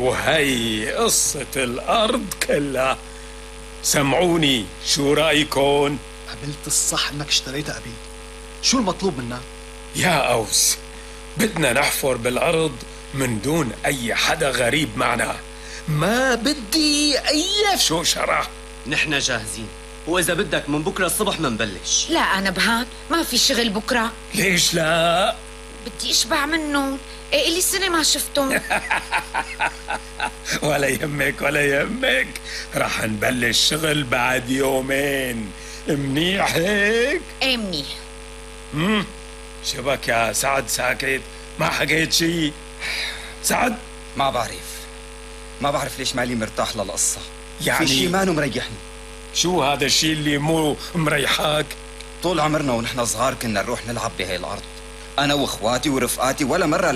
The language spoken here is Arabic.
وهي قصة الأرض كلها. سمعوني، شو رأيكن؟ قبلت الصح انك اشتريتها أبي. شو المطلوب منا؟ يا أوس، بدنا نحفر بالأرض من دون أي حدا غريب معنا. ما بدي أي شوشرة. نحن جاهزين، وإذا بدك من بكرة الصبح منبلش. لا أنا بهان ما في شغل بكرة. ليش لا؟ بدي أشبع منهم، إلي سنة ما شفتهم. ولا يهمك ولا يهمك، رح نبلش شغل بعد يومين. منيح هيك؟ إيه منيح. شبك يا سعد ساكت؟ ما حكيت شي؟ سعد؟ ما بعرف ليش مالي مرتاح للقصة. يعني في شي مانو مريحني. شو هذا الشي اللي مو مريحاك؟ طول عمرنا ونحن صغار كنا نروح نلعب بهي الأرض، أنا وإخواتي ورفقاتي، ولا مرة